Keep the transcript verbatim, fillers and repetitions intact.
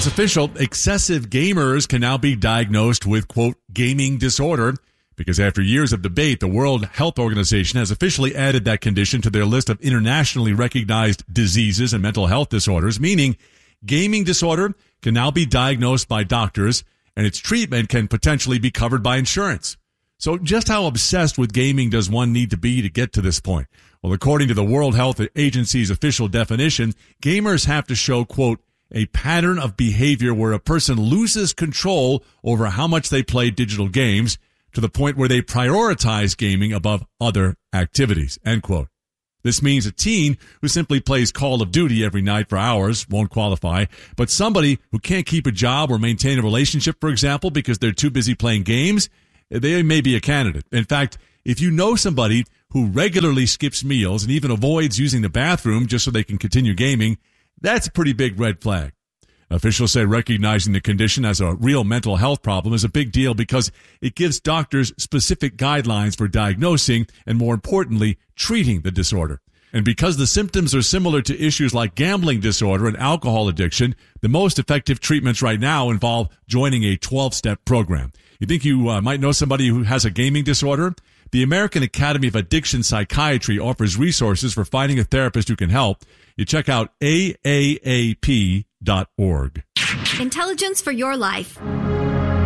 it's official. Excessive gamers can now be diagnosed with, quote, gaming disorder, because after years of debate, the World Health Organization has officially added that condition to their list of internationally recognized diseases and mental health disorders, meaning gaming disorder can now be diagnosed by doctors, and its treatment can potentially be covered by insurance. So just how obsessed with gaming does one need to be to get to this point? Well, according to the World Health Agency's official definition, gamers have to show, quote, a pattern of behavior where a person loses control over how much they play digital games to the point where they prioritize gaming above other activities, end quote. This means a teen who simply plays Call of Duty every night for hours won't qualify, but somebody who can't keep a job or maintain a relationship, for example, because they're too busy playing games, they may be a candidate. In fact, if you know somebody who regularly skips meals and even avoids using the bathroom just so they can continue gaming, that's a pretty big red flag. Officials say recognizing the condition as a real mental health problem is a big deal because it gives doctors specific guidelines for diagnosing and, more importantly, treating the disorder. And because the symptoms are similar to issues like gambling disorder and alcohol addiction, the most effective treatments right now involve joining a twelve-step program. You think you uh, might know somebody who has a gaming disorder? The American Academy of Addiction Psychiatry offers resources for finding a therapist who can help. You check out A A A P dot org. Intelligence for your life.